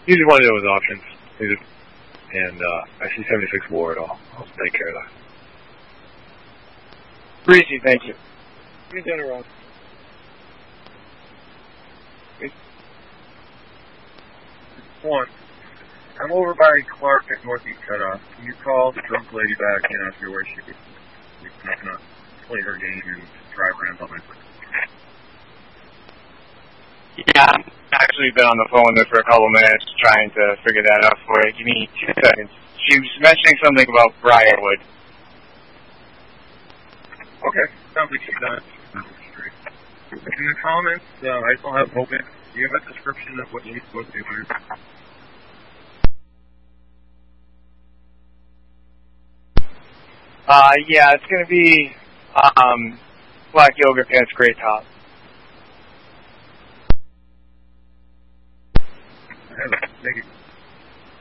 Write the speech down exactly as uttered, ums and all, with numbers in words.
He just wanted to know his options. He just, and uh, I see seventy-six Ward. I'll, I'll take care of that. Breezy, thank you. Give me dinner, Rob. One. I'm over by Clark at Northeast Cutoff. Can you call the drunk lady back and ask her where she is? We're not going to play her game and drive around on my foot. Yeah, I've actually been on the phone with her for a couple minutes trying to figure that out for you. Give me two seconds. She was mentioning something about Briarwood. Okay, sounds like she's done it. In the comments, uh, I still have open. Do you have a description of what she's supposed to do? Uh, yeah, it's going to be um, black yoga pants, gray top. Thank you.